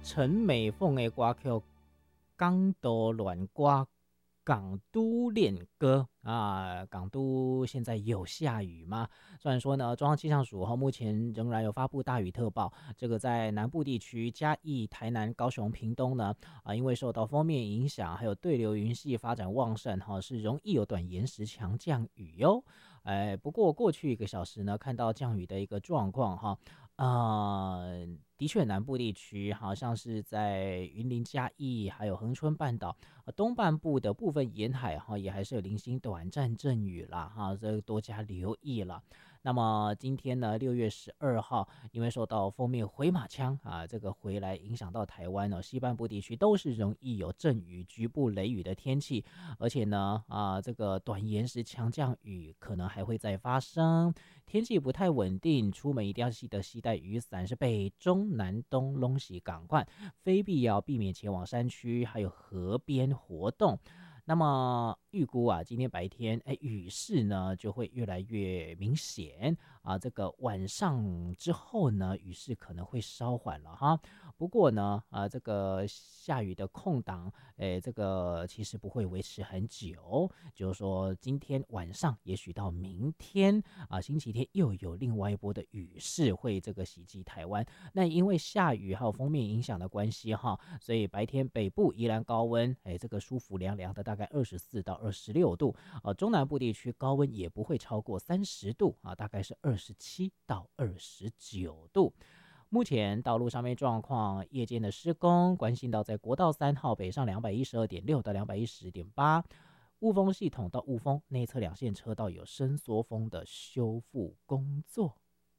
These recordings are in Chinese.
陈美凤的歌曲《港都乱歌》。港都恋歌啊，港都现在有下雨吗？虽然说呢，中央气象署目前仍然有发布大雨特报，这个在南部地区嘉义、台南、高雄、屏东呢，因为受到锋面影响，还有对流云系发展旺盛是容易有短延时强降雨哟。不过过去1个小时呢，看到降雨的一个状况的确，南部地区好像是在云林嘉义，还有恒春半岛东半部的部分沿海也还是有零星短暂阵雨啦这个多加留意了。那么今天呢，6月12号，因为受到锋面回马枪这个回来影响到台湾西半部地区都是容易有阵雨、局部雷雨的天气，而且呢这个短延时强降雨可能还会再发生，天气不太稳定，出门一定要记得携带雨伞，是北中南东拢是赶快，非必要避免前往山区还有河边活动。那么预估今天白天雨势呢就会越来越明显这个晚上之后呢，雨势可能会稍缓了哈。不过呢这个下雨的空档这个其实不会维持很久，就是说今天晚上也许到明天星期天又有另外一波的雨势会这个袭击台湾。那因为下雨还有锋面影响的关系所以白天北部依然高温这个舒服凉凉的，大概24到26度中南部地区高温也不会超过30度大概是27到29度。目前道路上面状况，夜间的施工关心到在国道3号北上212.6到210.8，雾峰系统到雾峰内侧2线车道有伸缩风的修复工作。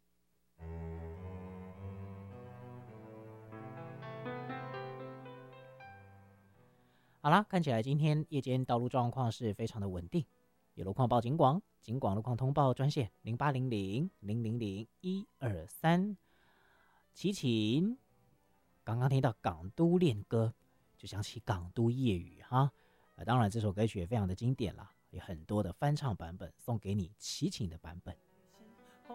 好啦，看起来今天夜间道路状况是非常的稳定，有路况报警广，警广路况通报专线0800-000-123。齐秦，刚刚听到港都恋歌，就想起港都夜雨当然这首歌曲也非常的经典啦，有很多的翻唱版本，送给你齐秦的版本。